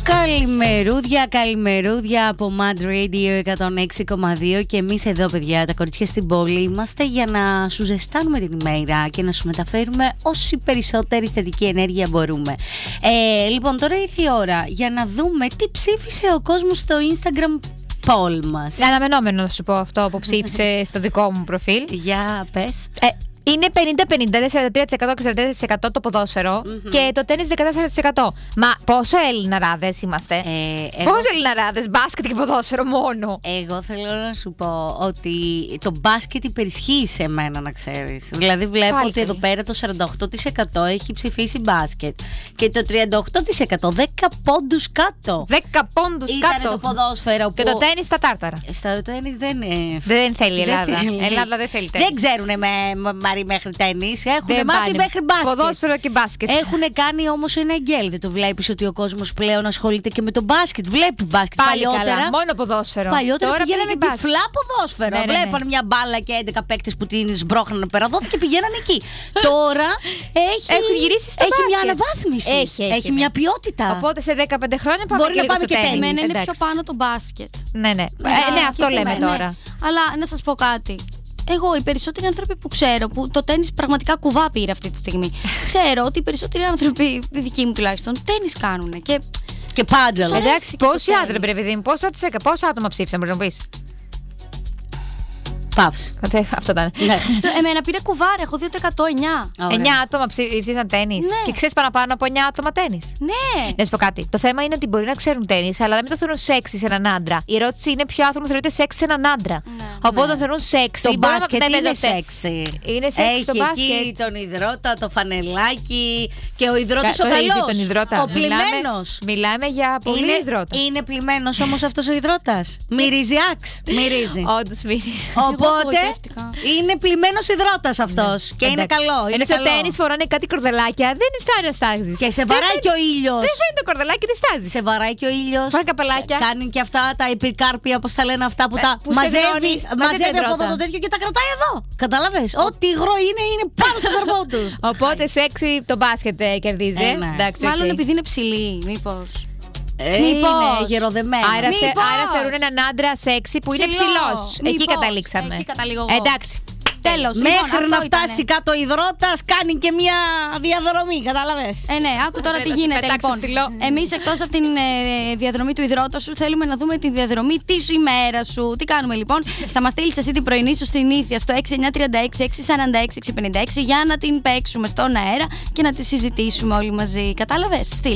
Καλημερούδια από Mad Radio 106,2 και εμείς εδώ, παιδιά, τα κορίτσια στην πόλη, είμαστε για να σου ζεστάνουμε την ημέρα και να σου μεταφέρουμε όση περισσότερη θετική ενέργεια μπορούμε. Λοιπόν, τώρα ήρθε η ώρα για να δούμε τι ψήφισε ο κόσμος στο Instagram poll μας. Αναμενόμενο θα σου πω αυτό που ψήφισε στο δικό μου προφίλ. Για πες. Είναι 50-50, 43% και 44% το ποδόσφαιρο και το τένις 14%. Μα πόσο Ελληναράδες είμαστε? Πόσο Ελληναράδες, μπάσκετ και ποδόσφαιρο μόνο? Εγώ θέλω να σου πω ότι το μπάσκετ υπερισχύει σε μένα, να ξέρεις. Δηλαδή βλέπω ότι εδώ πέρα το 48% έχει ψηφίσει μπάσκετ και το 38% 10 πόντους κάτω. 10 πόντους κάτω. Ήταν το ποδόσφαιρο που... Και το τένις στα τάρταρα. Στο τένις δεν θέλει η Ελλάδα. Ελλάδα δεν θέλει τένις. Δεν ξέρουνε Μαρή μέχρι τένις. Έχουν μάθει μέχρι μπάσκετ. Ποδόσφαιρο και μπάσκετ. Έχουν κάνει όμως ένα εγγέλ. Δεν το βλέπεις ότι ο κόσμος πλέον ασχολείται και με το μπάσκετ? Βλέπει μπάσκετ. Πάλι παλιότερα. Καλά, μόνο ποδόσφαιρο. Παλιότερα τώρα πηγαίνανε τυφλά ποδόσφαιρο. Ναι. Βλέπαν μια μπάλα και 11 παίκτες που την σμπρώχνανε πέρα και πηγαίνανε εκεί. Τώρα έχουν γυρίσει στο μπάσκετ. Έχει μια αναβάθμιση. Έχει μια ποιότητα. Οπότε σε 15 χρόνια μπορεί να πάμε και τένις. Είναι πιο πάνω το μπάσκετ. Ναι, αυτό λέμε τώρα. Αλλά να σας πω κάτι. Εγώ, οι περισσότεροι άνθρωποι που ξέρω, που το τένις πραγματικά κουβά πήρε αυτή τη στιγμή, ξέρω ότι οι περισσότεροι άνθρωποι, οι δικοί μου τουλάχιστον, τένις κάνουνε. Και πάντζελ. Εντάξει, πόσοι άνθρωποι, ρε παιδί μου, πόσα άτομα ψήφισαν, μπορεί να μου πεις? Παύση. Αυτό ήταν. Εμένα πήρε κουβάρα, έχω 2%, 9. 9 άτομα ψήφισαν τένις. Ναι. Και ξέρεις παραπάνω από 9 άτομα τένις. Ναι. Να σου πω κάτι. Το θέμα είναι ότι μπορεί να ξέρουν τένις, αλλά δεν το θεωρούν σεξι σε έναν άντρα. Η ερώτηση είναι ποιο άνθρωπο θεωρείται σεξι σε έναν άντρα. Ναι. Οπότε το θεωρούν σεξι. Το μπάσκετ είναι σεξι. Είναι σεξι το μπάσκετ. Έχει εκεί τον υδρότα, το φανελάκι και ο υδρότας ο καλός. Ο πλημμένος. Μιλάμε για πολύ υδρότα. Είναι πλημμένος όμως αυτός ο υδρότας. Μυρίζει άξ. Μυρίζει. Όντως μυρίζει. Οπότε είναι πλημμένος υδρότας αυτός. Και είναι καλό. Είναι στο τένις φοράνε κάτι κορδελάκια. Δεν φτάνει να στάζεις. Και σε βαράει και ο ήλιος. Δεν φαίνεται το κορδελάκι, δεν στάζεις. Σε βαράει και ο ήλιος. Φοράνε καπελάκια. Κάνει και αυτά τα επικάρπια, όπως τα λένε αυτά που τα μαζεύει από εδώ το τέτοιο και τα κρατάει εδώ. Κατάλαβες? Ό,τι υγρό είναι πάνω στον κορμό του. Οπότε σεξι το μπάσκετ κερδίζει. Μάλλον επειδή είναι ψηλή, μήπως. Είναι γεροδεμένο. Άρα θεωρούν έναν άντρα σεξι που είναι ψηλός. Εκεί καταλήξαμε. Εντάξει. Τέλος. Μέχρι να φτάσει κάτω ο υδρότας, κάνει και μια διαδρομή. Κατάλαβες? Ναι, άκου τώρα τι γίνεται. Λοιπόν, εμείς εκτός από την διαδρομή του υδρότα σου, θέλουμε να δούμε τη διαδρομή της ημέρας σου. Τι κάνουμε λοιπόν? Θα μας στείλεις εσύ την πρωινή σου συνήθεια στο 6936-646-656 για να την παίξουμε στον αέρα και να τη συζητήσουμε όλοι μαζί. Κατάλαβες?